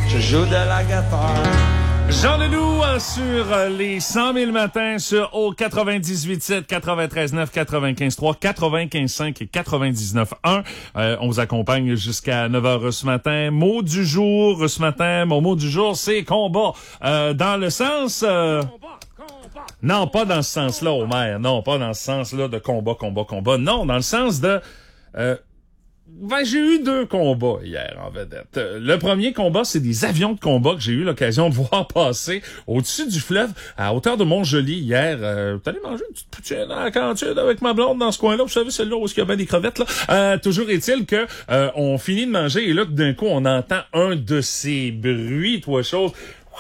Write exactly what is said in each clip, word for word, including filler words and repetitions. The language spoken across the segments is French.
je joue de la guitare. Jean Leloup sur les cent mille matins sur au quatre-vingt-dix-huit sept, quatre-vingt-treize neuf, quatre-vingt-quinze trois, quatre-vingt-quinze cinq et quatre-vingt-dix-neuf un. Euh, on vous accompagne jusqu'à neuf heures ce matin. Mot du jour ce matin. Mon mot du jour, c'est combat. Euh, dans le sens... Euh... Non, pas dans ce sens-là, Homer. Non, pas dans ce sens-là de combat, combat, combat. Non, dans le sens de... Euh, ben, j'ai eu deux combats hier, en vedette. Le premier combat, c'est des avions de combat que j'ai eu l'occasion de voir passer au-dessus du fleuve, à hauteur de Mont-Joli hier. Euh, T'es allé manger une petite poutine à la cantine avec ma blonde dans ce coin-là. Vous savez, celle-là où il y a bien des crevettes, là. Euh, toujours est-il que euh, on finit de manger et là, d'un coup, on entend un de ces bruits, toi, chose...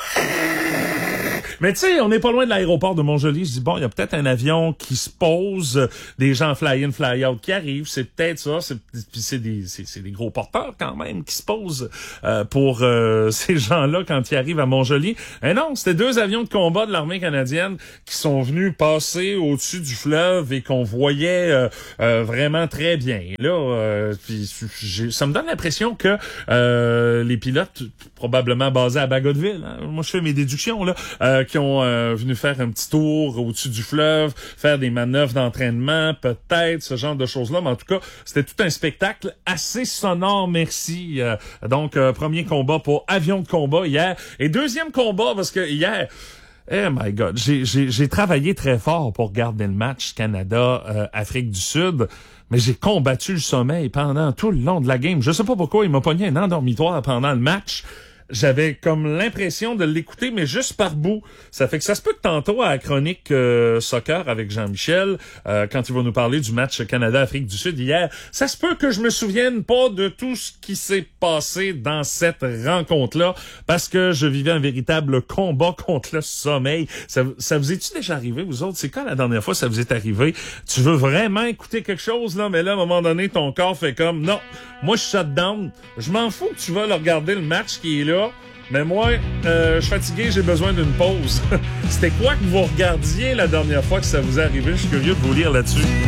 Mais tu sais, on n'est pas loin de l'aéroport de Mont-Joli. Je dis, bon, il y a peut-être un avion qui se pose, des gens fly-in, fly-out qui arrivent. C'est peut-être ça. C'est, puis c'est des, c'est, c'est des gros porteurs quand même qui se posent euh, pour euh, ces gens-là quand ils arrivent à Mont-Joli. Et non, c'était deux avions de combat de l'armée canadienne qui sont venus passer au-dessus du fleuve et qu'on voyait euh, euh, vraiment très bien. Là, euh, puis j'ai, ça me donne l'impression que euh, les pilotes, probablement basés à Bagotville, hein, moi je fais mes déductions là, euh, qui ont euh, venu faire un petit tour au-dessus du fleuve, faire des manœuvres d'entraînement, peut-être, ce genre de choses-là. Mais en tout cas, c'était tout un spectacle assez sonore, merci. Euh, donc, euh, premier combat pour avion de combat hier. Et deuxième combat, parce que hier... Oh my God, j'ai, j'ai, j'ai travaillé très fort pour garder le match Canada-Afrique euh, du Sud, mais j'ai combattu le sommeil pendant tout le long de la game. Je sais pas pourquoi, il m'a pogné un endormitoire pendant le match. J'avais comme l'impression de l'écouter, mais juste par bout. Ça fait que ça se peut que tantôt, à la chronique euh, soccer avec Jean-Michel, euh, quand il va nous parler du match Canada-Afrique du Sud hier, ça se peut que je me souvienne pas de tout ce qui s'est passé dans cette rencontre-là, parce que je vivais un véritable combat contre le sommeil. Ça, ça vous est-tu déjà arrivé, vous autres? C'est quand la dernière fois ça vous est arrivé? Tu veux vraiment écouter quelque chose, là, mais là, à un moment donné, ton corps fait comme, non, moi, je shut down. Je m'en fous que tu vas le regarder le match qui est là. Mais moi, euh, je suis fatigué, j'ai besoin d'une pause. C'était quoi que vous regardiez la dernière fois que ça vous est arrivé? Je suis curieux de vous lire là-dessus.